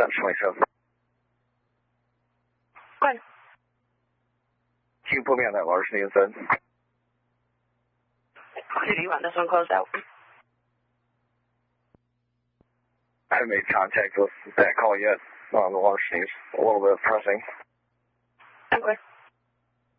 1027. Good. Can you put me on that larceny instead? Do you want this one closed out? I haven't made contact with that call yet on the larcenies. A little bit pressing.